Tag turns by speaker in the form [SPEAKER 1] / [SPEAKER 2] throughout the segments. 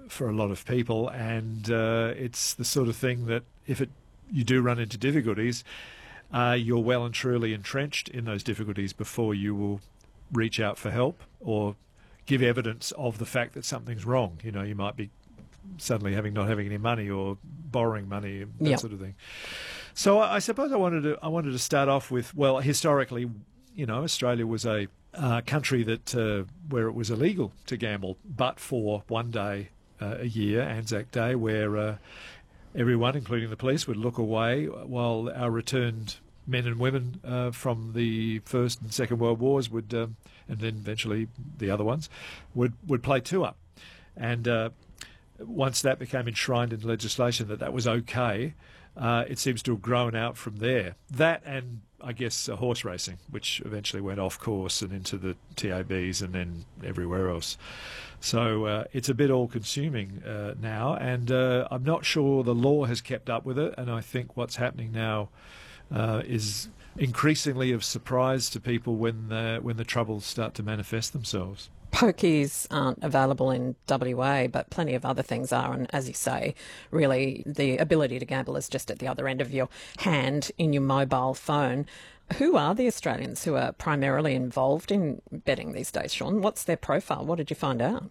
[SPEAKER 1] for a lot of people, and it's the sort of thing that you do run into difficulties, you're well and truly entrenched in those difficulties before you will reach out for help or give evidence of the fact that something's wrong. You know, you might be suddenly not having any money or borrowing money, that sort of thing. So I suppose I wanted to start off with, well, historically, you know, Australia was a country that where it was illegal to gamble, but for one day a year, Anzac Day, where everyone, including the police, would look away while our returned men and women from the First and Second World Wars would, and then eventually the other ones, would play two-up. And once that became enshrined in legislation that was okay, it seems to have grown out from there. That and, I guess, horse racing, which eventually went off course and into the TABs and then everywhere else. So it's a bit all-consuming now, and I'm not sure the law has kept up with it, and I think what's happening now is increasingly of surprise to people when the troubles start to manifest themselves.
[SPEAKER 2] Pokies aren't available in WA, but plenty of other things are. And as you say, really the ability to gamble is just at the other end of your hand in your mobile phone. Who are the Australians who are primarily involved in betting these days, Sean? What's their profile? What did you find out?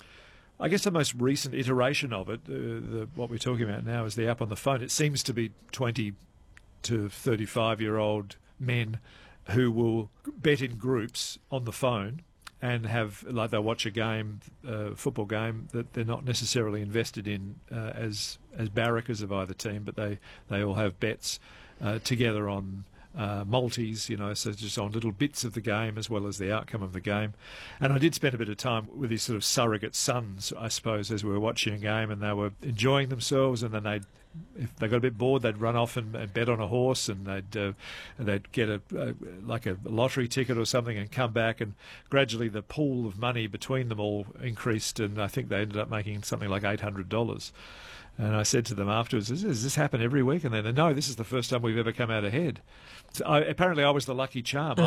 [SPEAKER 1] I guess the most recent iteration of it, what we're talking about now, is the app on the phone. It seems to be 20 to 35-year-old men who will bet in groups on the phone and they'll watch a game, football game, that they're not necessarily invested in as barakers of either team, but they all have bets together on multis, you know, so just on little bits of the game as well as the outcome of the game. And I did spend a bit of time with these sort of surrogate sons, I suppose, as we were watching a game, and they were enjoying themselves, and then if they got a bit bored, they'd run off and bet on a horse, and they'd get a lottery ticket or something and come back, and gradually the pool of money between them all increased, and I think they ended up making something like $800. And I said to them afterwards, does this happen every week? And they no, this is the first time we've ever come out ahead. So apparently I was the lucky charm.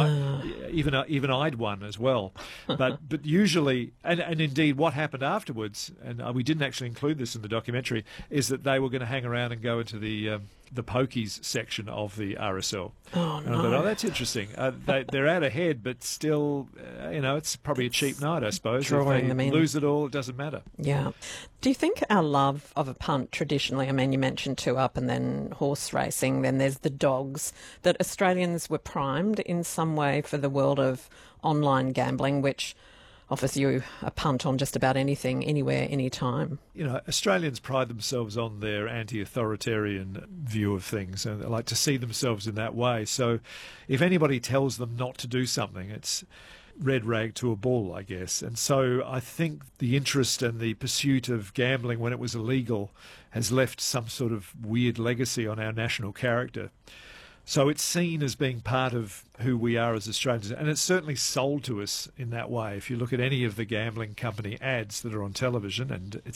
[SPEAKER 1] Even I'd won as well. But usually, and indeed what happened afterwards, and we didn't actually include this in the documentary, is that they were going to hang around and go into the pokies section of the RSL.
[SPEAKER 2] Oh,
[SPEAKER 1] and I thought, that's interesting. They're out ahead, but still, it's probably a cheap night, I suppose. If they lose it all, it doesn't matter.
[SPEAKER 2] Yeah. Do you think our love of a punt traditionally, I mean, you mentioned two-up and then horse racing, then there's the dogs, that Australians were primed in some way for the world of online gambling, which offers you a punt on just about anything, anywhere, anytime?
[SPEAKER 1] You know, Australians pride themselves on their anti-authoritarian view of things, and they like to see themselves in that way. So if anybody tells them not to do something, it's red rag to a bull, I guess. And so I think the interest and the pursuit of gambling when it was illegal has left some sort of weird legacy on our national character. So it's seen as being part of who we are as Australians, and it's certainly sold to us in that way. If you look at any of the gambling company ads that are on television, and